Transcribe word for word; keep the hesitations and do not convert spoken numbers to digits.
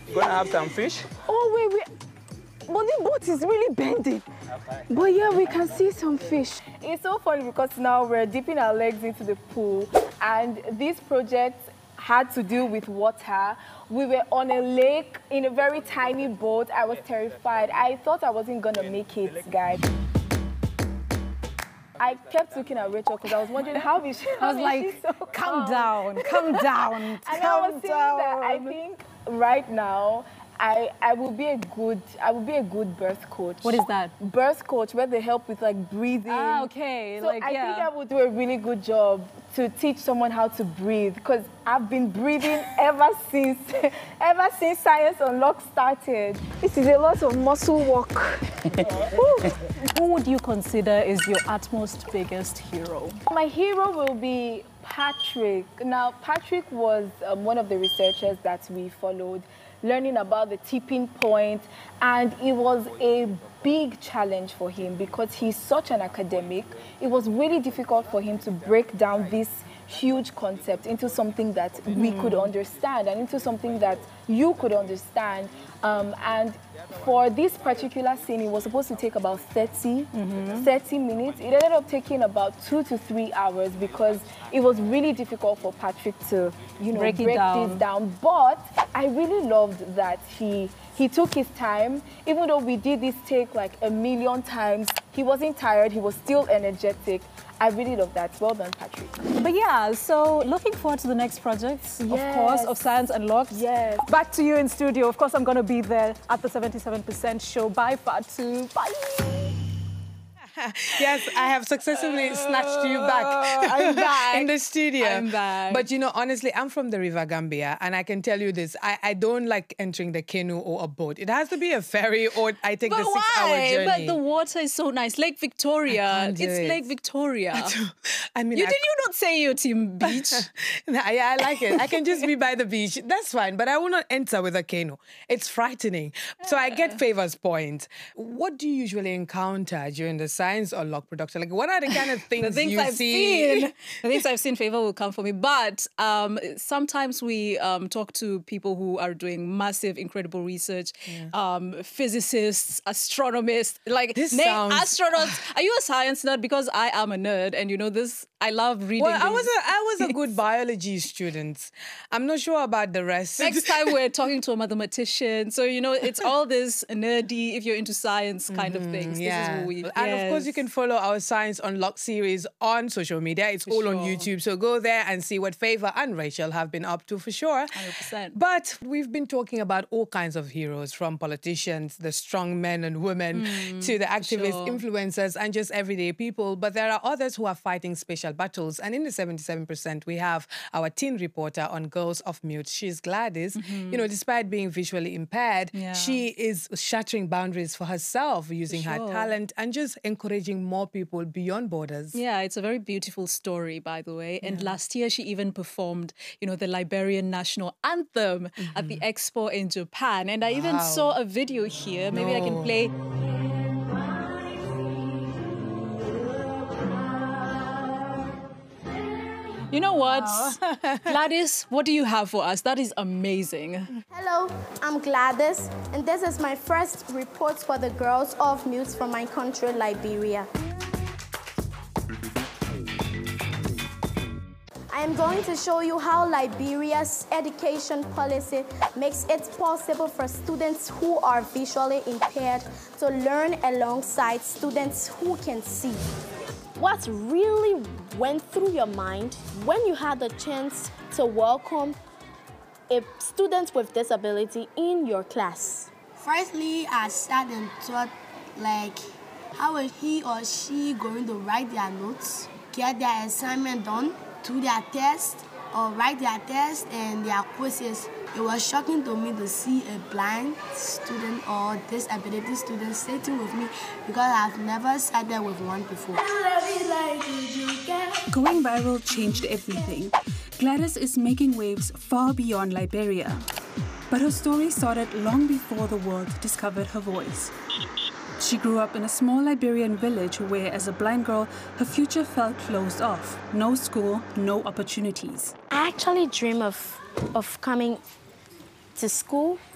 Gonna have some fish. Oh, wait, wait. But the boat is really bending. But yeah, we can see some fish. It's so funny because now we're dipping our legs into the pool, and this project had to do with water. We were on a lake in a very tiny boat. I was terrified. I thought I wasn't gonna make it, guys. I kept looking at Rachel because I was wondering how is she. I was like, so calm calm? down, calm down, And calm I was saying down. that I think right now, I, I will be a good I will be a good birth coach. What is that? Birth coach, where they help with like breathing. Ah, okay. So like, I yeah. think I will do a really good job to teach someone how to breathe, because I've been breathing ever since ever since Science Unlocked started. This is a lot of muscle work. Who would you consider is your utmost biggest hero? My hero will be Patrick. Now, Patrick was um, one of the researchers that we followed, learning about the tipping point, and it was a big challenge for him because he's such an academic. It was really difficult for him to break down this huge concept into something that mm. we could understand and into something that you could understand. Um, and for this particular scene, it was supposed to take about thirty, mm-hmm. thirty minutes. It ended up taking about two to three hours because it was really difficult for Patrick to, you know, break, break down. this down. But I really loved that he he took his time. Even though we did this take like a million times, he wasn't tired. He was still energetic. I really love that. Well done, Patrick. But yeah, so looking forward to the next projects, yes. of course, of Science Unlocked. Yes. Back to you in studio. Of course, I'm going to be there at the seventy-seven percent show. Bye, Fatu. Bye. Yes, I have successfully snatched you back. I'm back. In the studio. I'm back. But you know, honestly, I'm from the River Gambia, and I can tell you this, I, I don't like entering the canoe or a boat. It has to be a ferry, or I take but the six-hour why? journey. But the water is so nice. Lake Victoria. It's it. Lake Victoria. I mean, you I, did you not say your team beach? Yeah, I like it. I can just be by the beach. That's fine, but I will not enter with a canoe. It's frightening. So I get favors points. What do you usually encounter during the Science Unlocked production? Like, what are the kind of things, the things you I've see? Seen, the things I've seen, favor will come for me. But um, sometimes we um, talk to people who are doing massive, incredible research, yeah. um, physicists, astronomists, like this na- sounds... astronauts. Are you a science nerd? Because I am a nerd, and you know this. I love reading. Well, I these. was a I was a good biology student. I'm not sure about the rest. Next time we're talking to a mathematician. So, you know, it's all this nerdy, if you're into science kind mm-hmm, of things. Yeah. This is what we... And yes. of course, you can follow our Science Unlocked series on social media. It's for all sure. on YouTube. So go there and see what Favor and Rachel have been up to for sure. one hundred percent. But we've been talking about all kinds of heroes, from politicians, the strong men and women, mm, to the activists, sure. influencers, and just everyday people. But there are others who are fighting special battles. And in the seventy-seven percent, we have our teen reporter on Girls of Mute. She's Gladys. Mm-hmm. You know, despite being visually impaired, yeah. she is shattering boundaries for herself using for sure. her talent and just encouraging more people beyond borders. Yeah, it's a very beautiful story, by the way. And yeah. last year, she even performed, you know, the Liberian national anthem mm-hmm. at the Expo in Japan. And I wow. even saw a video here. Maybe no. I can play... You know what? Wow. Gladys, what do you have for us? That is amazing. Hello, I'm Gladys, and this is my first report for the Girls of Mute from my country, Liberia. I am going to show you how Liberia's education policy makes it possible for students who are visually impaired to learn alongside students who can see. What really went through your mind when you had the chance to welcome a student with disability in your class? Firstly, I sat and thought, like, how is he or she going to write their notes, get their assignment done, do their test, or write their test and their quizzes. It was shocking to me to see a blind student or disability student sitting with me because I've never sat there with one before. Going viral changed everything. Gladys is making waves far beyond Liberia. But her story started long before the world discovered her voice. She grew up in a small Liberian village where, as a blind girl, her future felt closed off. No school, no opportunities. I actually dream of, of coming to school